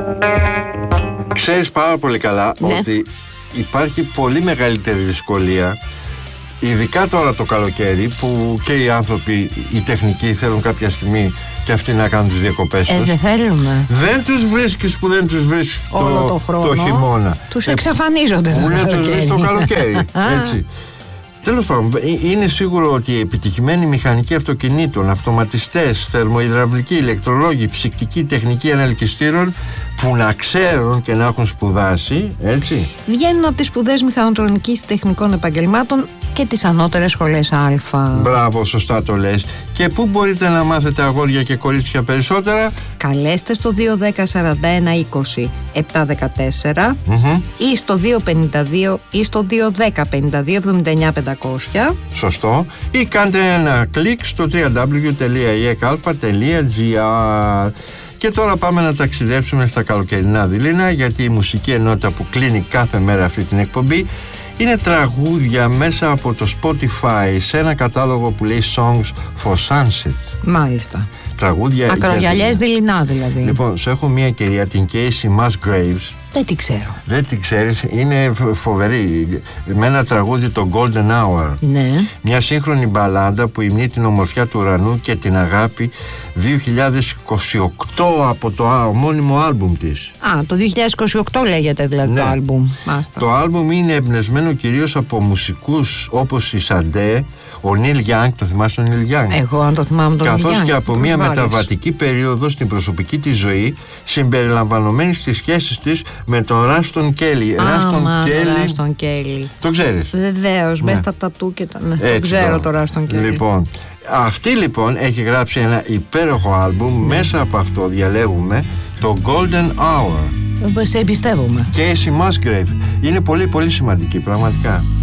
Ξέρεις πάρα πολύ καλά ότι υπάρχει πολύ μεγαλύτερη δυσκολία, ειδικά τώρα το καλοκαίρι, που και οι άνθρωποι, οι τεχνικοί, θέλουν κάποια στιγμή και αυτοί να κάνουν τις διακοπές τους. Δεν θέλουμε. Δεν τους βρίσκεις που δεν τους βρίσκεις το χειμώνα. Τους εξαφανίζονται που δεν τους βρίσκεις το καλοκαίρι. Έτσι. Τέλος πάντων, είναι σίγουρο ότι οι επιτυχημένοι μηχανικοί αυτοκινήτων, αυτοματιστές, θερμοϊδραυλικοί, ηλεκτρολόγοι, ψυκτικοί, τεχνικοί αναλκυστήρων, που να ξέρουν και να έχουν σπουδάσει, έτσι, βγαίνουν από τις σπουδές μηχανοτρονικής τεχνικών επαγγελμάτων και τις ανώτερες σχολές Α. Μπράβο, σωστά το λες. Και πού μπορείτε να μάθετε, αγόρια και κορίτσια, περισσότερα? Καλέστε στο 210 41 20 714 ή στο 252 ή στο 210 52 79 500. Σωστό. Ή κάντε ένα κλικ στο www.ekalpa.gr. Και τώρα πάμε να ταξιδέψουμε στα καλοκαιρινά δειλίνα, γιατί η μουσική ενότητα που κλείνει κάθε μέρα αυτή την εκπομπή είναι τραγούδια μέσα από το Spotify, σε ένα κατάλογο που λέει Songs for Sunset. Μάλιστα. Τραγούδια ακρογιαλιές δειλινά δηλαδή. Λοιπόν, σε έχω μια κυρία, την Casey Musgraves. Δεν την ξέρω. Δεν την ξέρεις? Είναι φοβερή. Με ένα τραγούδι, το Golden Hour. Ναι. Μια σύγχρονη μπαλάντα που υμνεί την ομορφιά του ουρανού και την αγάπη, 2028 από το ομώνυμο άλμπουμ της. Α, το 2028 λέγεται δηλαδή. Ναι. Το άλμπουμ. Μάστα. Το άλμπουμ είναι εμπνευσμένο κυρίως από μουσικούς όπως η Σαντέ, ο Νίλ Γιάνγκ, το θυμάσαι τον Νίλ Γιάνγκ? Εγώ αν το θυμάμαι τον Νίλ Γιάνγκ. Καθώς και από μια μεταβατική περίοδο στην προσωπική της ζωή, συμπεριλαμβανομένη στις σχέσεις της με τον Ράστον Κέλι. Ράστον Κέλι. Το ξέρεις? Βεβαίως, μέσα στα τατού και τα. Το ξέρω το Ράστον Κέλι. Λοιπόν, αυτή λοιπόν έχει γράψει ένα υπέροχο άλμπουμ. Μέσα από αυτό διαλέγουμε το Golden Hour. Σε εμπιστεύομαι. Casey Musgrave. Είναι πολύ πολύ σημαντική, πραγματικά.